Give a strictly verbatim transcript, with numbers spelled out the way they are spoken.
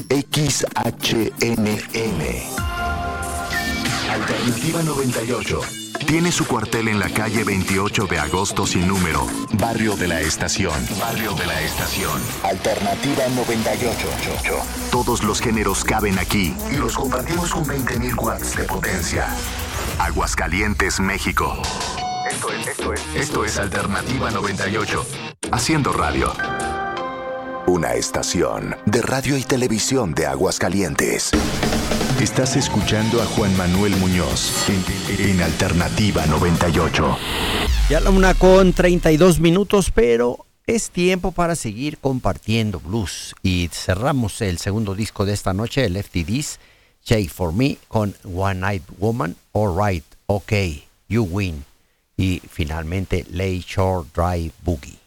X H N M. Alternativa noventa y ocho. Tiene su cuartel en la calle veintiocho de agosto sin número, Barrio de la Estación. Barrio de la Estación. Alternativa noventa y ocho. Todos los géneros caben aquí y los compartimos con veinte mil watts de potencia. Aguascalientes, México. Esto es, esto es, esto es Alternativa noventa y ocho. Haciendo radio. Una estación de radio y televisión de Aguascalientes. Estás escuchando a Juan Manuel Muñoz en, en Alternativa noventa y ocho. Ya la una con treinta y dos minutos, pero es tiempo para seguir compartiendo blues. Y cerramos el segundo disco de esta noche, el F T D's, Shake For Me, con One Night Woman, All Right, Okay, You Win. Y finalmente, Lake Shore Drive Boogie.